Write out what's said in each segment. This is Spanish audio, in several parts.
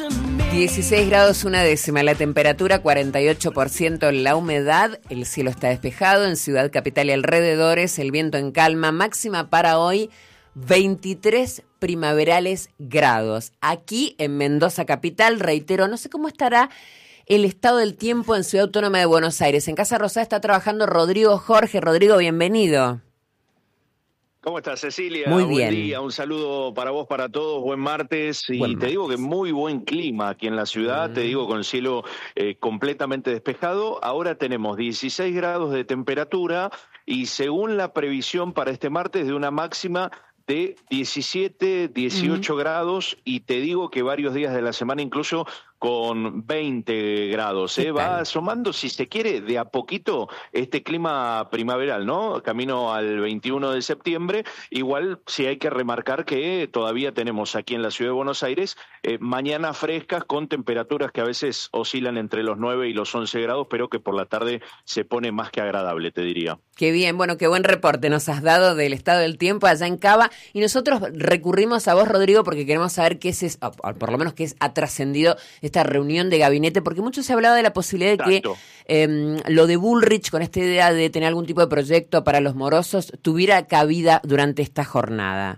16 grados una décima, la temperatura 48%, la humedad, el cielo está despejado en Ciudad Capital y alrededores, el viento en calma, máxima para hoy 23 primaverales grados. Aquí en Mendoza Capital, reitero, no sé cómo estará el estado del tiempo en Ciudad Autónoma de Buenos Aires. En Casa Rosada está trabajando Rodrigo Jorge. Rodrigo, bienvenido. ¿Cómo estás, Cecilia? Muy bien. Buen día, un saludo para vos, para todos, buen martes. Te digo que muy buen clima aquí en la ciudad, te digo con el cielo completamente despejado. Ahora tenemos 16 grados de temperatura y según la previsión para este martes de una máxima de 17, 18 grados y te digo que varios días de la semana incluso con 20 grados. Va asomando, si se quiere, de a poquito este clima primaveral, ¿no? Camino al 21 de septiembre. Igual sí hay que remarcar que todavía tenemos aquí en la ciudad de Buenos Aires mañanas frescas con temperaturas que a veces oscilan entre los 9 y los 11 grados, pero que por la tarde se pone más que agradable, te diría. Qué bien, bueno, qué buen reporte nos has dado del estado del tiempo allá en Cava. Y nosotros recurrimos a vos, Rodrigo, porque queremos saber qué es, por lo menos qué ha trascendido esta reunión de gabinete, porque mucho se ha hablado de la posibilidad de que lo de Bullrich, con esta idea de tener algún tipo de proyecto para los morosos, tuviera cabida durante esta jornada.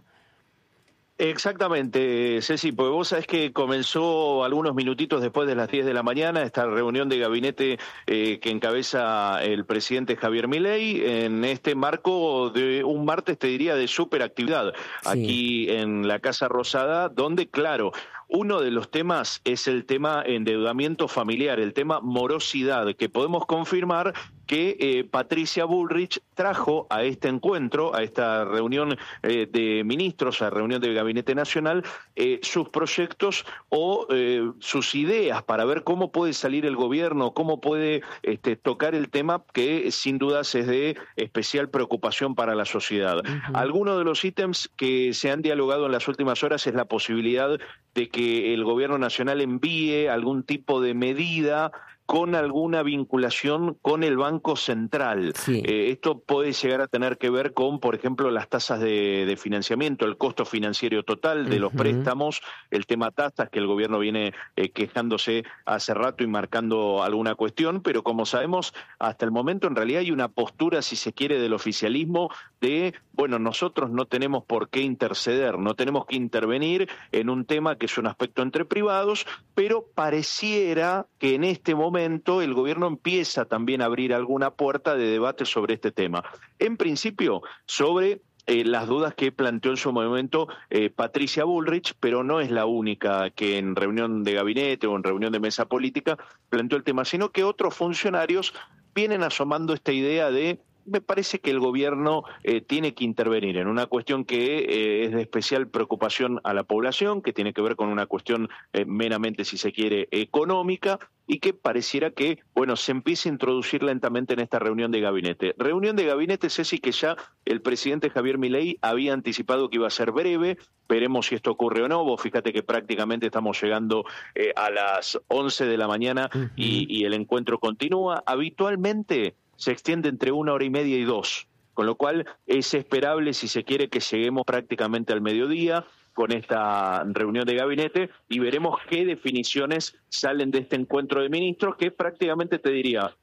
Exactamente, Ceci, porque vos sabés que comenzó algunos minutitos después de las 10 de la mañana esta reunión de gabinete que encabeza el presidente Javier Milei en este marco de un martes, te diría, de superactividad aquí en la Casa Rosada, donde, claro, uno de los temas es el tema endeudamiento familiar, el tema morosidad, que podemos confirmar que Patricia Bullrich trajo a este encuentro, a esta reunión de ministros, a la reunión del Gabinete Nacional, sus proyectos o sus ideas para ver cómo puede salir el gobierno, cómo puede tocar el tema que sin dudas es de especial preocupación para la sociedad. Algunos de los ítems que se han dialogado en las últimas horas es la posibilidad de que el gobierno nacional envíe algún tipo de medida con alguna vinculación con el Banco Central. Esto puede llegar a tener que ver con, por ejemplo, las tasas de financiamiento, el costo financiero total de los préstamos, el tema tasas, que el gobierno viene quejándose hace rato y marcando alguna cuestión, pero como sabemos, hasta el momento en realidad hay una postura, si se quiere, del oficialismo de, bueno, nosotros no tenemos por qué interceder, no tenemos que intervenir en un tema que es un aspecto entre privados, pero pareciera que en este momento el gobierno empieza también a abrir alguna puerta de debate sobre este tema. En principio, sobre las dudas que planteó en su momento Patricia Bullrich, pero no es la única que en reunión de gabinete o en reunión de mesa política planteó el tema, sino que otros funcionarios vienen asomando esta idea de: me parece que el gobierno tiene que intervenir en una cuestión que es de especial preocupación a la población, que tiene que ver con una cuestión meramente, si se quiere, económica, y que pareciera que, bueno, se empieza a introducir lentamente en esta reunión de gabinete. Reunión de gabinete, Ceci, que ya el presidente Javier Milei había anticipado que iba a ser breve. Veremos si esto ocurre o no. Vos fíjate que prácticamente estamos llegando a las 11 de la mañana y el encuentro continúa. Habitualmente se extiende entre 1 hora y media y 2, con lo cual es esperable, si se quiere, que lleguemos prácticamente al mediodía con esta reunión de gabinete y veremos qué definiciones salen de este encuentro de ministros, que prácticamente, te diría,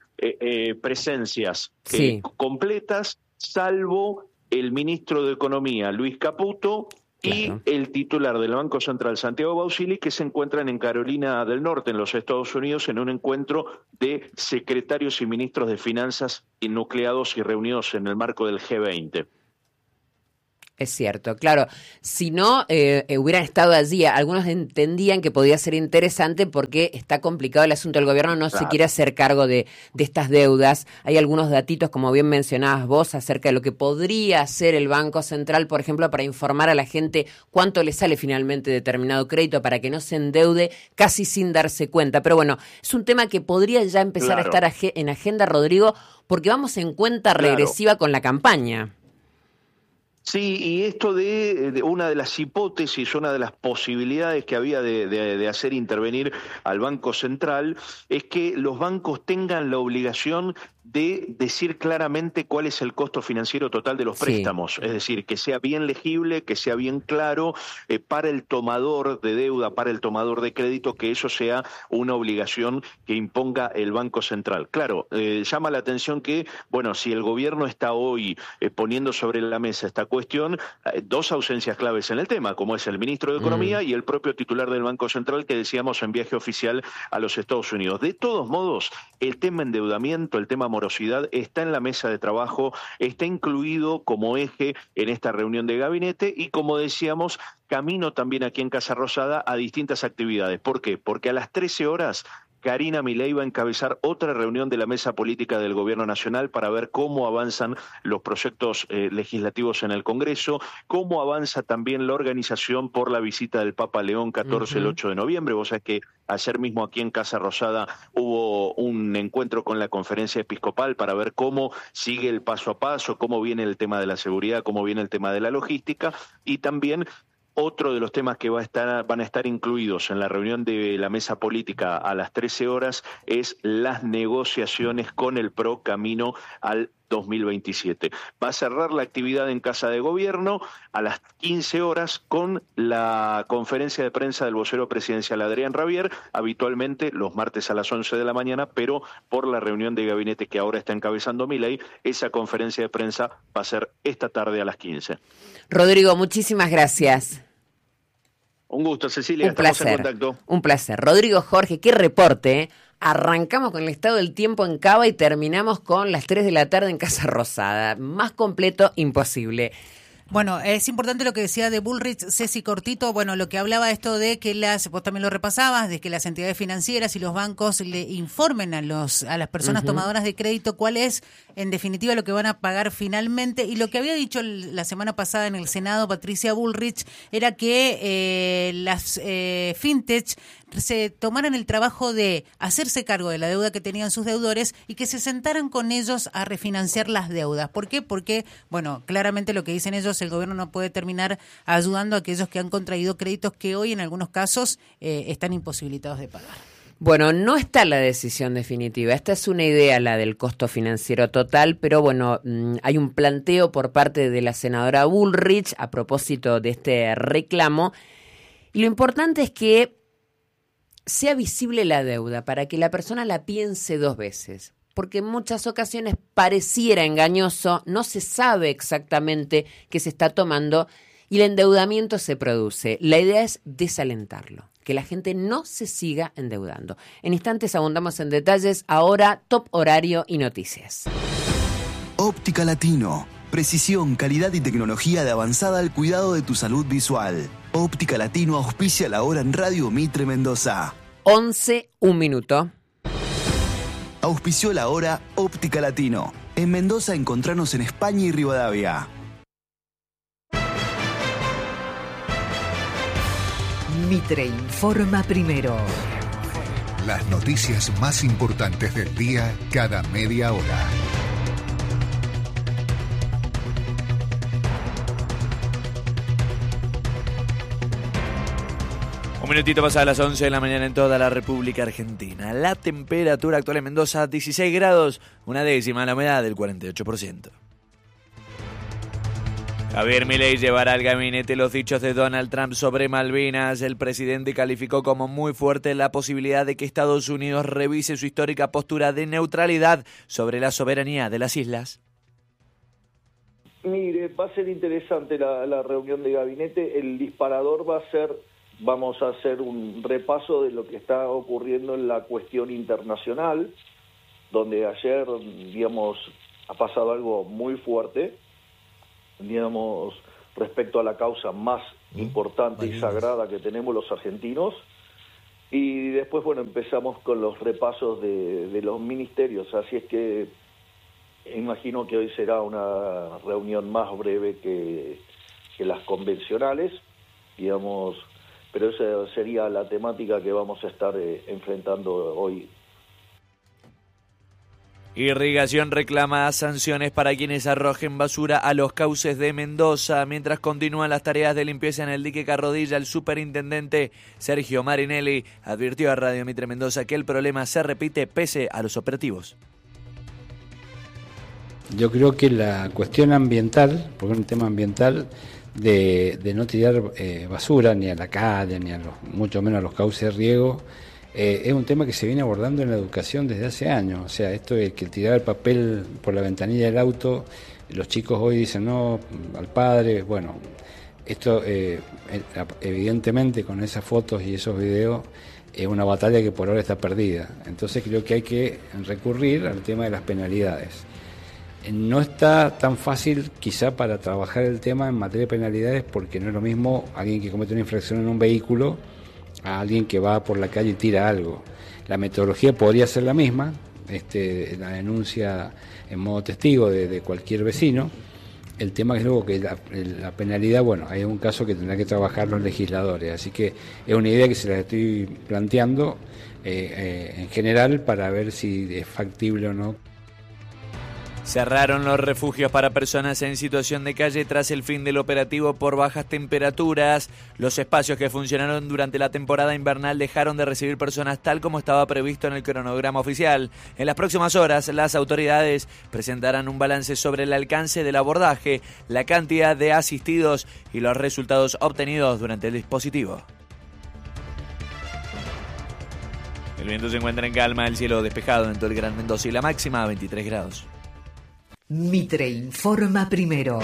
presencias completas, salvo el ministro de Economía, Luis Caputo, y el titular del Banco Central, Santiago Bausili, que se encuentran en Carolina del Norte, en los Estados Unidos, en un encuentro de secretarios y ministros de finanzas nucleados y reunidos en el marco del G20. Es cierto, claro. Si no hubieran estado allí, algunos entendían que podía ser interesante porque está complicado el asunto. El gobierno no se quiere hacer cargo de estas deudas. Hay algunos datitos, como bien mencionabas vos, acerca de lo que podría hacer el Banco Central, por ejemplo, para informar a la gente cuánto le sale finalmente determinado crédito para que no se endeude casi sin darse cuenta. Pero bueno, es un tema que podría ya empezar a estar en agenda, Rodrigo, porque vamos en cuenta regresiva con la campaña. Sí, y esto de una de las hipótesis, una de las posibilidades que había de hacer intervenir al Banco Central es que los bancos tengan la obligación de decir claramente cuál es el costo financiero total de los préstamos, es decir, que sea bien legible, que sea bien claro para el tomador de deuda, para el tomador de crédito, que eso sea una obligación que imponga el Banco Central. Claro, llama la atención que, bueno, si el gobierno está hoy poniendo sobre la mesa esta cuestión, dos ausencias claves en el tema, como es el ministro de Economía y el propio titular del Banco Central, que decíamos en viaje oficial a los Estados Unidos. De todos modos, el tema endeudamiento, el tema morosidad está en la mesa de trabajo, está incluido como eje en esta reunión de gabinete y, como decíamos, camino también aquí en Casa Rosada a distintas actividades. ¿Por qué? Porque a las 13 horas Karina Milei va a encabezar otra reunión de la mesa política del Gobierno Nacional para ver cómo avanzan los proyectos legislativos en el Congreso, cómo avanza también la organización por la visita del Papa León XIV el 8 de noviembre. Vos sabés que ayer mismo aquí en Casa Rosada hubo un encuentro con la Conferencia Episcopal para ver cómo sigue el paso a paso, cómo viene el tema de la seguridad, cómo viene el tema de la logística y también otro de los temas que van a estar incluidos en la reunión de la mesa política a las 13 horas es las negociaciones con el PRO camino al 2027. Va a cerrar la actividad en Casa de Gobierno a las 15 horas con la conferencia de prensa del vocero presidencial Adrián Rabier, habitualmente los martes a las 11 de la mañana, pero por la reunión de gabinete que ahora está encabezando Milei, esa conferencia de prensa va a ser esta tarde a las 15. Rodrigo, muchísimas gracias. Un gusto, Cecilia. Un placer. Estamos en contacto. Un placer. Rodrigo Jorge, qué reporte, ¿eh? Arrancamos con el estado del tiempo en Cava y terminamos con las 3 de la tarde en Casa Rosada. Más completo, imposible. Bueno, es importante lo que decía de Bullrich, Ceci cortito, bueno, lo que hablaba esto de que vos también lo repasabas, de que las entidades financieras y los bancos le informen a las personas tomadoras de crédito cuál es, en definitiva, lo que van a pagar finalmente. Y lo que había dicho la semana pasada en el Senado Patricia Bullrich era que las fintech se tomaran el trabajo de hacerse cargo de la deuda que tenían sus deudores y que se sentaran con ellos a refinanciar las deudas. ¿Por qué? Porque, bueno, claramente lo que dicen ellos, el gobierno no puede terminar ayudando a aquellos que han contraído créditos que hoy en algunos casos están imposibilitados de pagar. Bueno, no está la decisión definitiva. Esta es una idea, la del costo financiero total, pero bueno, hay un planteo por parte de la senadora Bullrich a propósito de este reclamo. Y lo importante es que sea visible la deuda para que la persona la piense dos veces, porque en muchas ocasiones pareciera engañoso, no se sabe exactamente qué se está tomando y el endeudamiento se produce. La idea es desalentarlo, que la gente no se siga endeudando. En instantes abundamos en detalles, ahora top horario y noticias. Óptica Latino. Precisión, calidad y tecnología de avanzada al cuidado de tu salud visual. Óptica Latino auspicia la hora en Radio Mitre Mendoza. 11, 1 minuto. Auspició la hora Óptica Latino. En Mendoza encontranos en España y Rivadavia. Mitre informa primero. Las noticias más importantes del día cada media hora. Un minutito pasa a las 11 de la mañana en toda la República Argentina. La temperatura actual en Mendoza, 16 grados, una décima, la humedad del 48%. Javier Milei llevará al gabinete los dichos de Donald Trump sobre Malvinas. El presidente calificó como muy fuerte la posibilidad de que Estados Unidos revise su histórica postura de neutralidad sobre la soberanía de las islas. Mire, va a ser interesante la reunión de gabinete. El disparador va a ser... Vamos a hacer un repaso de lo que está ocurriendo en la cuestión internacional, donde ayer, digamos, ha pasado algo muy fuerte, digamos, respecto a la causa más importante y sagrada que tenemos los argentinos. Y después, bueno, empezamos con los repasos de los ministerios, así es que imagino que hoy será una reunión más breve que las convencionales, digamos. Pero esa sería la temática que vamos a estar enfrentando hoy. Irrigación reclama sanciones para quienes arrojen basura a los cauces de Mendoza. Mientras continúan las tareas de limpieza en el dique Carrodilla, el superintendente Sergio Marinelli advirtió a Radio Mitre Mendoza que el problema se repite pese a los operativos. Yo creo que la cuestión ambiental, porque es un tema ambiental, de no tirar basura ni a la calle, ni mucho menos a los cauces de riego, es un tema que se viene abordando en la educación desde hace años. O sea, esto de que tirar el papel por la ventanilla del auto, los chicos hoy dicen no al padre. Bueno, esto evidentemente con esas fotos y esos videos es una batalla que por ahora está perdida. Entonces creo que hay que recurrir al tema de las penalidades. No está tan fácil quizá para trabajar el tema en materia de penalidades, porque no es lo mismo alguien que comete una infracción en un vehículo a alguien que va por la calle y tira algo. La metodología podría ser la misma, la denuncia en modo testigo de cualquier vecino. El tema es luego que la penalidad, bueno, hay un caso que tendrán que trabajar los legisladores, así que es una idea que se la estoy planteando en general para ver si es factible o no. Cerraron los refugios para personas en situación de calle tras el fin del operativo por bajas temperaturas. Los espacios que funcionaron durante la temporada invernal dejaron de recibir personas tal como estaba previsto en el cronograma oficial. En las próximas horas, las autoridades presentarán un balance sobre el alcance del abordaje, la cantidad de asistidos y los resultados obtenidos durante el dispositivo. El viento se encuentra en calma, el cielo despejado en todo el Gran Mendoza y la máxima a 23 grados. Mitre informa primero.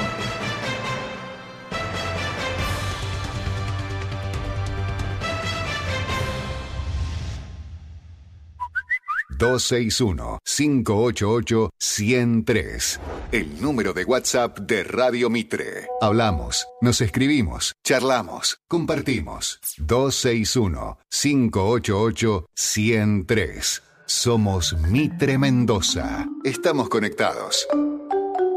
...261-588-103... el número de WhatsApp de Radio Mitre. Hablamos, nos escribimos, charlamos, compartimos. 261-588-103. Somos Mitre Mendoza. Estamos conectados.